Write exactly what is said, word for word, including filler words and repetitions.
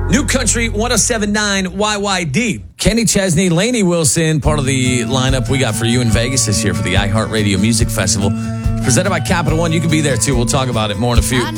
New Country one oh seven point nine Y Y D. Kenny Chesney, Lainey Wilson, part of the lineup we got for you in Vegas this year for the iHeartRadio Music Festival. Presented by Capital One. You can be there too. We'll talk about it more in a few.